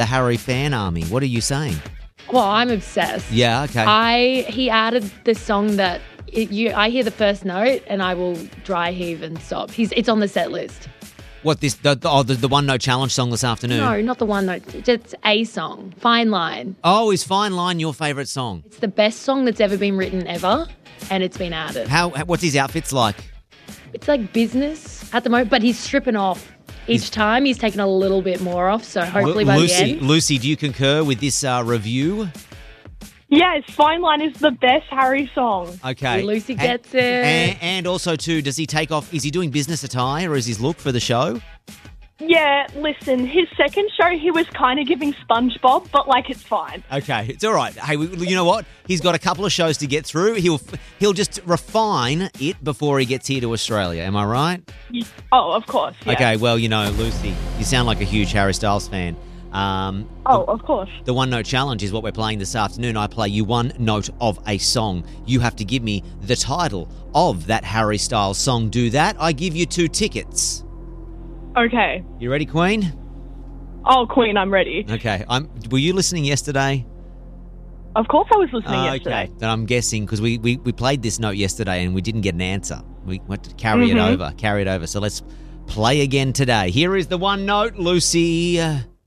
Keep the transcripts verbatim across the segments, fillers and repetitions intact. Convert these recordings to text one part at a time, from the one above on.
the Harry fan army. What are you saying? Well, I'm obsessed. Yeah, okay. I he added this song that it, you. I hear the first note and I will dry heave and stop. He's it's on the set list. What this? The, the, oh, the, the One Note Challenge song this afternoon? No, not the one note. It's a song. Fine Line. Oh, is Fine Line your favourite song? It's the best song that's ever been written ever, and it's been added. How? What's his outfits like? It's like business at the moment, but he's stripping off. Each he's, time he's taking a little bit more off, so hopefully by Lucy, the end. Lucy, do you concur with this uh, review? Yes, Fine Line is the best Harry song. Okay. Lucy gets and, it. And, and also, too, does he take off, is he doing business attire or is his look for the show? Yeah, listen, his second show, he was kind of giving SpongeBob, but, like, it's fine. Okay, it's all right. Hey, you know what? He's got a couple of shows to get through. He'll he'll just refine it before he gets here to Australia. Am I right? Oh, of course, yeah. Okay, well, you know, Lucy, you sound like a huge Harry Styles fan. Um, oh, of course. The One Note Challenge is what we're playing this afternoon. I play you one note of a song. You have to give me the title of that Harry Styles song. Do that. I give you two tickets. Okay. You ready, Queen? Oh, Queen, I'm ready. Okay. I'm. Were you listening yesterday? Of course I was listening uh, yesterday. Okay. Then I'm guessing because we, we, we played this note yesterday and we didn't get an answer. We went to carry mm-hmm. it over. Carry it over. So let's play again today. Here is the one note, Lucy.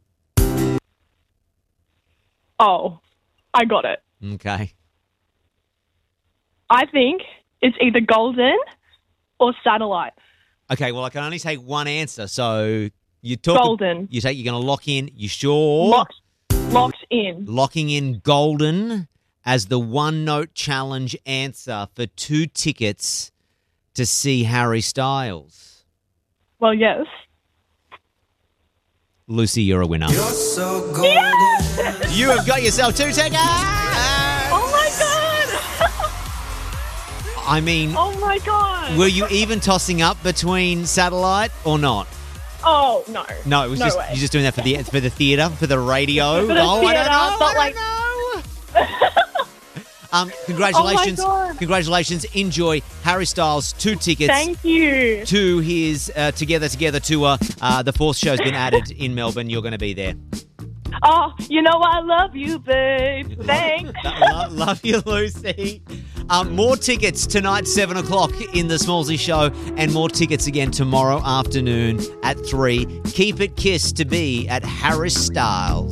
Oh, I got it. Okay. I think it's either Golden or Satellite. Okay, well, I can only take one answer, so you talk. Golden. You take. You're going to lock in. You sure? Locked, locked in. Locking in Golden as the One Note Challenge answer for two tickets to see Harry Styles. Well, yes. Lucy, you're a winner. You're so golden. Yes! You have got yourself two tickets. Oh my god! I mean, oh my god! Were you even tossing up between Satellite or not? Oh no! No, it was no just way. you're just doing that for the for the theatre, for the radio. For the oh, theatre, I don't know. but I don't know. Um, congratulations. Oh my God. Congratulations. Enjoy Harry Styles, two tickets. Thank you. To his uh, Together Together tour. Uh, the fourth show's been added in Melbourne. You're going to be there. Oh, you know I love you, babe. Thanks. love, love you, Lucy. Um, more tickets tonight, seven o'clock in the Smallsy Show, and more tickets again tomorrow afternoon at three. Keep it kissed to be at Harry Styles.